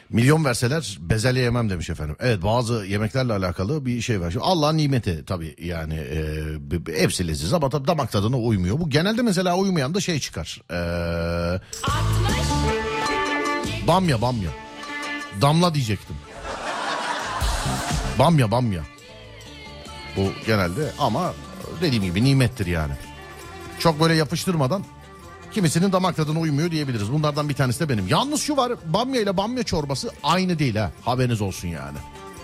Milyon verseler bezelye yemem demiş efendim. Evet, bazı yemeklerle alakalı bir şey var. Şimdi Allah'ın nimeti tabii yani hepsi leziz ama tabii damak tadına uymuyor. Bu genelde mesela uymayan da şey çıkar. Bamya. Damla diyecektim. Bamya. Bu genelde ama dediğim gibi nimettir yani. Çok böyle yapıştırmadan kimisinin damak tadına uymuyor diyebiliriz. Bunlardan bir tanesi de benim. Yalnız şu var, bamya ile bamya çorbası aynı değil ha. Haberiniz olsun yani.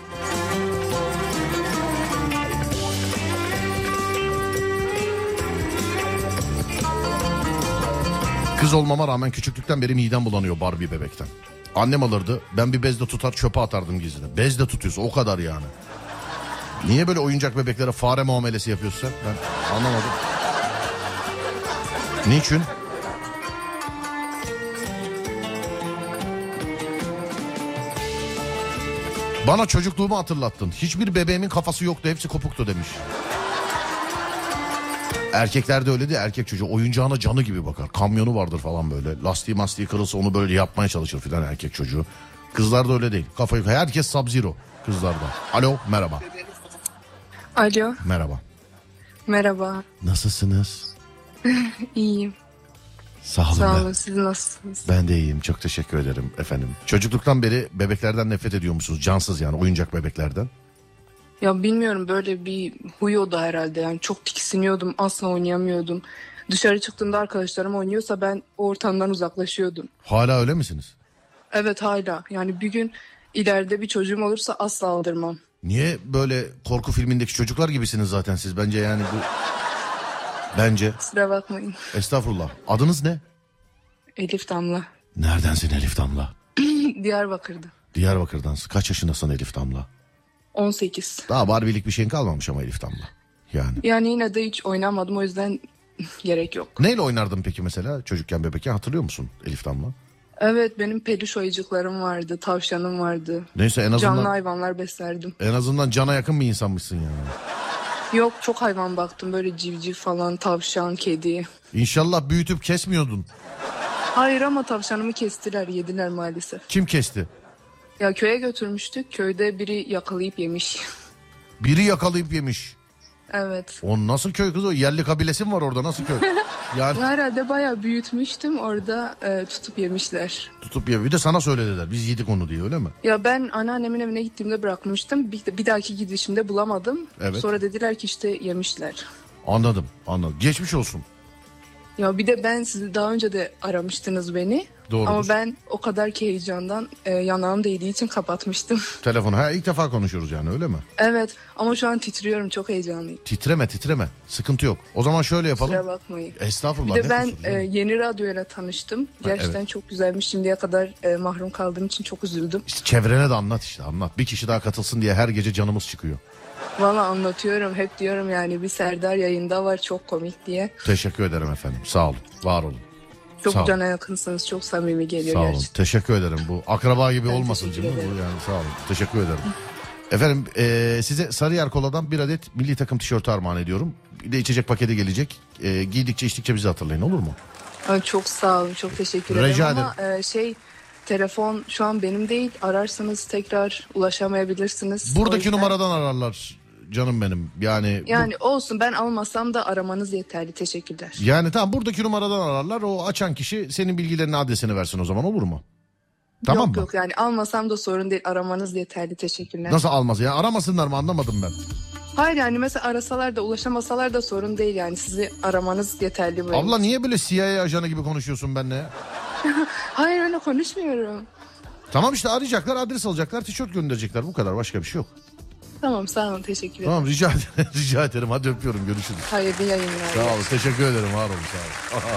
Kız olmama rağmen küçüklükten beri midem bulanıyor Barbie bebekten. Annem alırdı, ben bir bezle tutar çöpe atardım gizliden. Bezle tutuyorsun, o kadar yani. Niye böyle oyuncak bebeklere fare muamelesi yapıyorsun sen? Ben anlamadım. Niçin? Bana çocukluğumu hatırlattın. Hiçbir bebeğimin kafası yoktu, hepsi kopuktu demiş. Erkeklerde öyle değil, erkek çocuğu oyuncağına canı gibi bakar. Kamyonu vardır falan böyle. Lastiği kırılsa onu böyle yapmaya çalışır filan erkek çocuğu. Kızlarda öyle değil. Kafayı herkes Sub-Zero kızlarda. Alo, merhaba. Alo. Merhaba. Merhaba. Nasılsınız? İyiyim. Sağ olun. Sağ olun. Siz nasılsınız? Ben de iyiyim. Çok teşekkür ederim efendim. Çocukluktan beri bebeklerden nefret ediyor musunuz? Cansız yani, oyuncak bebeklerden. Ya bilmiyorum, böyle bir huyu da herhalde. Yani çok tiksiniyordum. Asla oynayamıyordum. Dışarı çıktığımda arkadaşlarım oynuyorsa ben o ortamdan uzaklaşıyordum. Hala öyle misiniz? Evet, hala. Yani bir gün ileride bir çocuğum olursa asla aldırmam. Niye böyle korku filmindeki çocuklar gibisiniz zaten siz? Bence yani bu... Bence. Kusura bakmayın. Estağfurullah. Adınız ne? Elif Damla. Neredensin Elif Damla? Diyarbakır'da. Diyarbakır'dansın. Kaç yaşındasın Elif Damla? 18. Daha Barbie'lik bir şeyin kalmamış ama Elif Damla. Yani yine de hiç oynamadım, o yüzden gerek yok. Neyle oynardın peki mesela çocukken, bebekken, hatırlıyor musun Elif Damla? Evet, benim peluş oyuncaklarım vardı, tavşanım vardı. Neyse, en azından... Canlı hayvanlar beslerdim. En azından cana yakın bir insanmışsın yani. Yok, çok hayvan baktım, böyle civciv falan, tavşan, kedi. İnşallah büyütüp kesmiyordun. Hayır, ama tavşanımı kestiler, yediler maalesef. Kim kesti? Ya köye götürmüştük, köyde biri yakalayıp yemiş. Biri yakalayıp yemiş. Evet. O nasıl köy kız o? Yerli kabilesi mi var orada, nasıl köy? Yani... Herhalde bayağı büyütmüştüm orada, tutup yemişler. Tutup ye. Bir de sana söylediler biz yedik onu diye, öyle mi? Ya ben anneannemin evine gittiğimde bırakmıştım. Bir dahaki gidişimde bulamadım. Evet. Sonra dediler ki işte yemişler. Anladım. Geçmiş olsun. Ya bir de ben sizi daha önce de aramıştınız beni. Doğrudur. Ama ben o kadar ki heyecandan yanağım değdiği için kapatmıştım. Telefonu ilk defa konuşuyoruz yani, öyle mi? Evet, ama şu an titriyorum, çok heyecanlıyım. Titreme. Sıkıntı yok. O zaman şöyle yapalım. Kusura bakmayın. Estağfurullah. Bir de ben yeni radyoyla tanıştım. Gerçekten evet. Çok güzelmiş. Şimdiye kadar mahrum kaldığım için çok üzüldüm. İşte çevrene de anlat. Bir kişi daha katılsın diye her gece canımız çıkıyor. Valla anlatıyorum. Hep diyorum yani, bir Serdar yayında var çok komik diye. Teşekkür ederim efendim. Sağ olun. Var olun. Çok cana yakınsınız. Çok samimi geliyor sağ gerçekten. Olun. Teşekkür ederim. Bu akraba gibi Ben olmasın canım. Yani sağ olun. Teşekkür ederim. Efendim size Sarıyer Kola'dan bir adet milli takım tişörtü armağan ediyorum. Bir de içecek paketi gelecek. Giydikçe içtikçe bizi hatırlayın, olur mu? Ay, çok sağ olun. Çok teşekkür ederim. Ama telefon şu an benim değil. Ararsanız tekrar ulaşamayabilirsiniz. Buradaki numaradan ararlar. Canım benim yani olsun, ben almasam da aramanız yeterli, teşekkürler. Yani tamam, buradaki numaradan ararlar, o açan kişi senin bilgilerini, adresini versin o zaman, olur mu? Tamam mı? Yok yani almasam da sorun değil, aramanız yeterli, teşekkürler. Nasıl almaz ya, aramasınlar mı, anlamadım ben. Hayır yani mesela arasalar da ulaşamasalar da sorun değil yani, sizi aramanız yeterli böyle. Abla niye böyle CIA ajanı gibi konuşuyorsun benimle ya? Hayır, öyle konuşmuyorum. Tamam işte, arayacaklar, adres alacaklar, tişört gönderecekler, bu kadar, başka bir şey yok. Tamam, sağ olun, teşekkür ederim. Tamam, rica ederim, hadi öpüyorum, görüşürüz. Hayırlı yayınlar. Sağ olun, teşekkür ederim, var olun, sağ olun.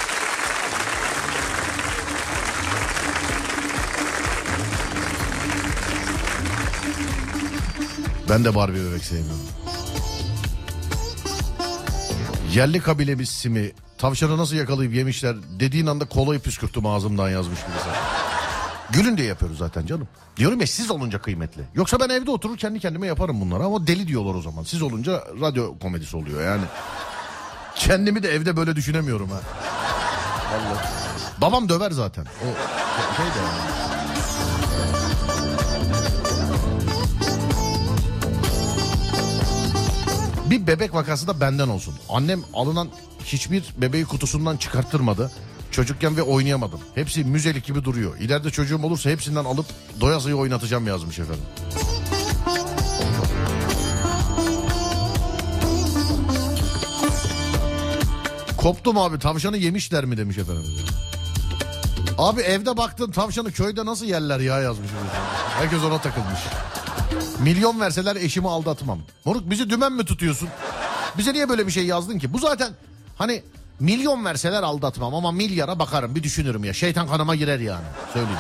Ben de Barbie bebek sevmiyorum. Yerli kabilemiz simi tavşanı nasıl yakalayıp yemişler dediğin anda kolayı püskürttüm ağzımdan, yazmış birisi. Gülün diye yapıyoruz zaten canım. Diyorum ya, siz olunca kıymetli. Yoksa ben evde oturur kendi kendime yaparım bunları, ama deli diyorlar o zaman. Siz olunca radyo komedisi oluyor yani. Kendimi de evde böyle düşünemiyorum ha. Vallahi. Babam döver zaten. O şey de yani. Bir bebek vakası da benden olsun. Annem alınan hiçbir bebeği kutusundan çıkarttırmadı. Çocukken ve oynayamadım. Hepsi müzelik gibi duruyor. İleride çocuğum olursa hepsinden alıp doyasıya oynatacağım yazmış efendim. Koptum abi, tavşanı yemişler mi demiş efendim. Abi evde baktın tavşanı köyde nasıl yerler ya yazmış. Herkes ona takılmış. Milyon verseler eşimi aldatmam. Moruk bizi dümen mi tutuyorsun? Bize niye böyle bir şey yazdın ki? Bu zaten hani milyon verseler aldatmam ama milyara bakarım, bir düşünürüm ya. Şeytan kanıma girer yani. Söyleyeyim.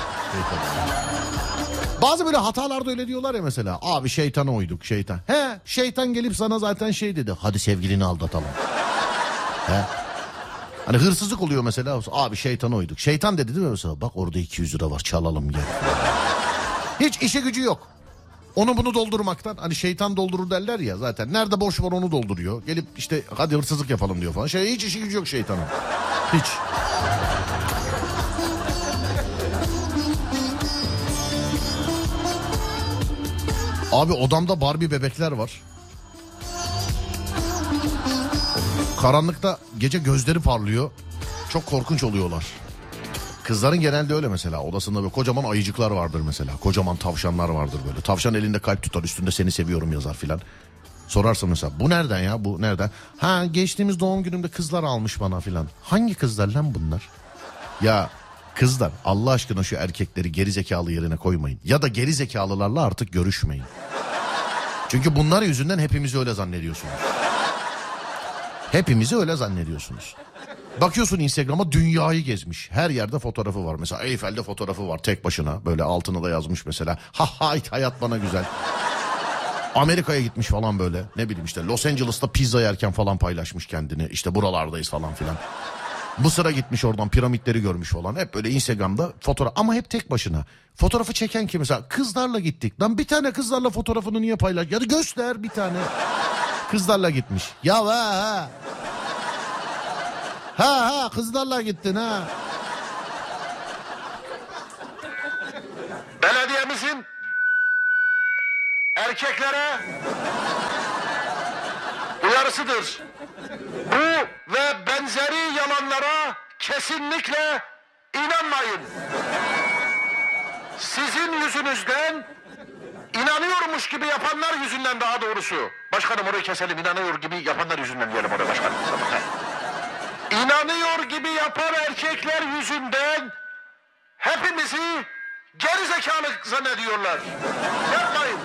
Bazı böyle hatalarda öyle diyorlar ya mesela. Abi şeytana uyduk, şeytan. He, şeytan gelip sana zaten şey dedi. Hadi sevgilini aldatalım. He. Hani hırsızlık oluyor mesela. Abi şeytana uyduk. Şeytan dedi değil mi mesela? Bak orada 200 lira var, çalalım gel. Hiç işe gücü yok. Onu bunu doldurmaktan, hani şeytan doldurur derler ya zaten. Nerede boş var onu dolduruyor. Gelip işte hadi hırsızlık yapalım diyor falan. Hiç işi gücü yok şeytanın. Hiç. Abi odamda Barbie bebekler var. Karanlıkta gece gözleri parlıyor. Çok korkunç oluyorlar. Kızların genelde öyle mesela. Odasında böyle kocaman ayıcıklar vardır mesela. Kocaman tavşanlar vardır böyle. Tavşan elinde kalp tutar, üstünde seni seviyorum yazar filan. Sorarsın mesela, bu nereden ya, bu nereden? Ha, geçtiğimiz doğum günümde kızlar almış bana filan. Hangi kızlar lan bunlar? Ya kızlar, Allah aşkına şu erkekleri gerizekalı yerine koymayın. Ya da gerizekalılarla artık görüşmeyin. Çünkü bunlar yüzünden hepimizi öyle zannediyorsunuz. Hepimizi öyle zannediyorsunuz. Bakıyorsun Instagram'a, dünyayı gezmiş. Her yerde fotoğrafı var. Mesela Eyfel'de fotoğrafı var tek başına. Böyle altına da yazmış mesela. Ha hayat bana güzel. Amerika'ya gitmiş falan böyle. Ne bileyim işte Los Angeles'ta pizza yerken falan paylaşmış kendini. İşte buralardayız falan filan. Mısır'a gitmiş, oradan piramitleri görmüş falan. Hep böyle Instagram'da fotoğraf, ama hep tek başına. Fotoğrafı çeken kim mesela? Kızlarla gittik. Lan bir tane kızlarla fotoğrafını niye paylaş? Ya da göster bir tane. Kızlarla gitmiş. Ya ha. Ha kızlarla gittin ha. Belediyemizin erkeklere uyarısıdır. Bu ve benzeri yalanlara kesinlikle inanmayın. Sizin yüzünüzden, inanıyormuş gibi yapanlar yüzünden, daha doğrusu. Başkanım orayı keselim, inanıyor gibi yapanlar yüzünden diyelim oraya başkanım. İnanıyor gibi yapan erkekler yüzünden hepimizi gerizekalı zannediyorlar. Yapmayın.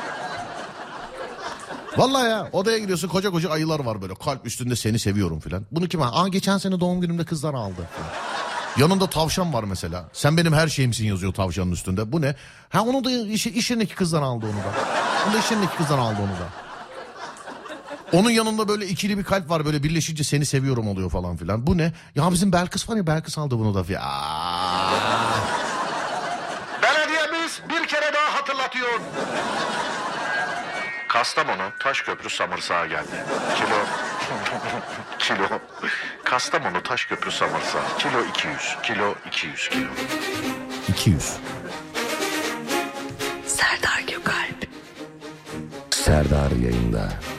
Vallahi ya, odaya gidiyorsun, koca ayılar var böyle, kalp üstünde seni seviyorum filan. Bunu kim? Geçen sene doğum günümde kızlar aldı. Yanında tavşan var mesela. Sen benim her şeyimsin yazıyor tavşanın üstünde. Bu ne? Ha, onu da iş yerindeki kızdan aldı onu da. Onu da iş yerindeki kızdan aldı onu da. Onun yanında böyle ikili bir kalp var, böyle birleşince seni seviyorum oluyor falan filan. Bu ne? Ya bizim Belkıs var ya, Belkıs aldı bunu da. Belediyemiz bir kere daha hatırlatıyor. Kastamonu Taşköprü Samırsağı geldi. Kilo. Kastamonu Taşköprü Samırsağı. Kilo 200. Kilo 200 kilo. 200. Serdar Gökalp. Serdar yayında.